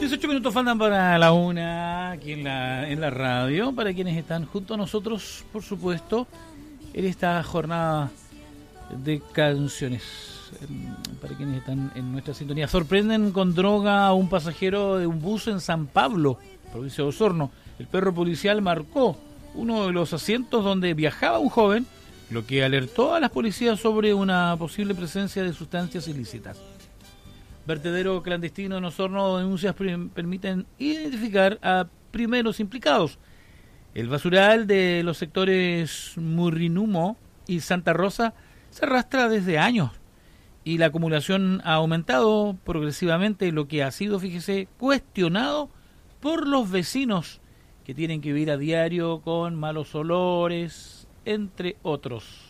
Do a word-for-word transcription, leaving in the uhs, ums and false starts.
dieciocho minutos faltan para la una aquí en la, en la radio, para quienes están junto a nosotros, por supuesto, en esta jornada de canciones. Para quienes están en nuestra sintonía. Sorprenden con droga a un pasajero de un bus en San Pablo, provincia de Osorno. El perro policial marcó uno de los asientos donde viajaba un joven, lo que alertó a las policías sobre una posible presencia de sustancias ilícitas. Vertedero clandestino en Osorno, denuncias permiten identificar a primeros implicados. El basural de los sectores Murrinumo y Santa Rosa se arrastra desde años y la acumulación ha aumentado progresivamente, lo que ha sido, fíjese, cuestionado por los vecinos que tienen que vivir a diario con malos olores, entre otros.